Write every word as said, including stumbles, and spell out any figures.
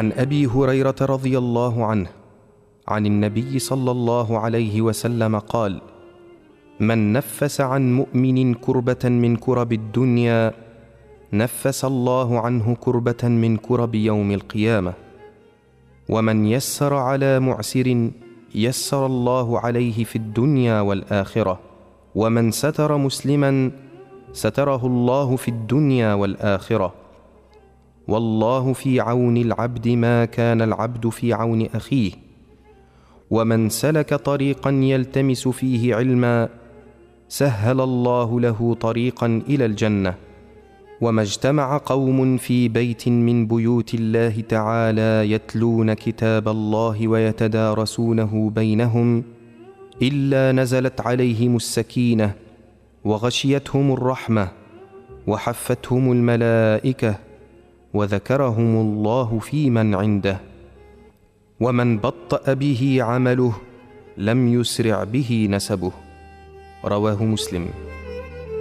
عن أبي هريرة رضي الله عنه عن النبي صلى الله عليه وسلم قال: من نفس عن مؤمن كربة من كرب الدنيا نفس الله عنه كربة من كرب يوم القيامة. ومن يسر على معسر يسر الله عليه في الدنيا والآخرة. ومن ستر مسلما ستره الله في الدنيا والآخرة. والله في عون العبد ما كان العبد في عون أخيه. ومن سلك طريقا يلتمس فيه علما سهل الله له طريقا إلى الجنة. وما اجتمع قوم في بيت من بيوت الله تعالى يتلون كتاب الله ويتدارسونه بينهم إلا نزلت عليهم السكينة وغشيتهم الرحمة وحفتهم الملائكة وذكرهم الله في من عنده. ومن بطأ به عمله لم يسرع به نسبه. رواه مسلم.